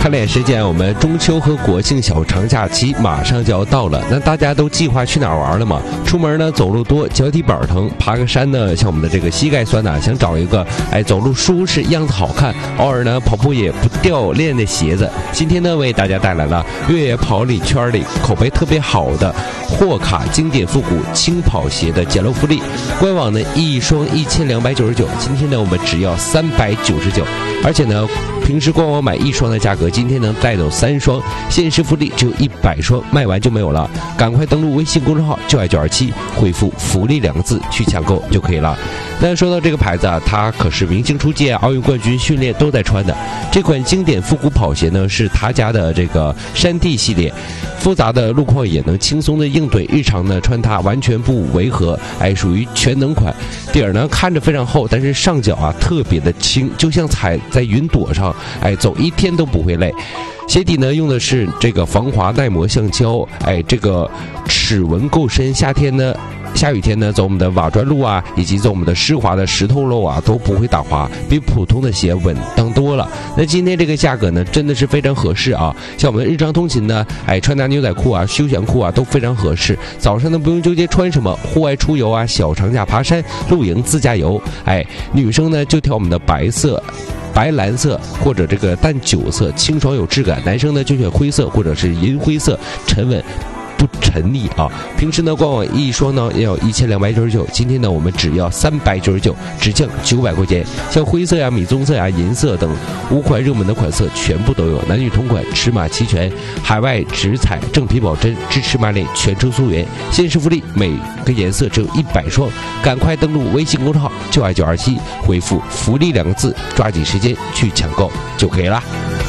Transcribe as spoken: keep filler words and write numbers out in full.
看脸时间，我们中秋和国庆小长假期马上就要到了，那大家都计划去哪儿玩了吗？出门呢走路多，脚底板疼，爬个山呢，像我们的这个膝盖酸呐、啊，想找一个哎走路舒适、样子好看，偶尔呢跑步也不掉链的鞋子。今天呢为大家带来了越野跑里圈里口碑特别好的霍卡经典复古轻跑鞋的减漏福利，官网呢一双一千两百九十九，今天呢我们只要三百九十九，而且呢平时官网买一双的价格，今天能带走三双，限时福利只有一百双，卖完就没有了。赶快登录微信公众号就爱九二七，回复福利两个字去抢购就可以了。那说到这个牌子啊，它可是明星出街，奥运冠军训练都在穿的。这款经典复古跑鞋呢，是他家的这个山地系列，复杂的路况也能轻松的应对，日常呢穿它完全不违和，哎，属于全能款。底儿呢看着非常厚，但是上脚啊特别的轻，就像踩在云朵上，哎，走一天都不会累。鞋底呢用的是这个防滑耐磨橡胶，哎，这个齿纹够深，夏天呢下雨天呢走我们的瓦砖路啊，以及走我们的湿滑的石头路啊都不会打滑，比普通的鞋稳当多了。那今天这个价格呢真的是非常合适啊，像我们日常通勤呢，哎，穿搭牛仔裤啊、休闲裤啊都非常合适。早上呢不用纠结穿什么，户外出游啊、小长假爬山、露营、自驾游，哎，女生呢就挑我们的白色。白蓝色或者这个淡酒色，清爽有质感。男生呢就选灰色或者是银灰色，沉稳不沉腻啊。平时呢官网一双呢要一千两百九十九，今天呢我们只要三百九十九，只降九百块钱。像灰色呀、米棕色呀、银色等五款热门的款色全部都有，男女同款，尺码齐全，海外直采正皮保真，支持马脸全程溯源，限时福利，每个颜色只有一百双。赶快登录微信公众号就爱九二七，回复福利两个字，抓紧时间去抢购就可以了。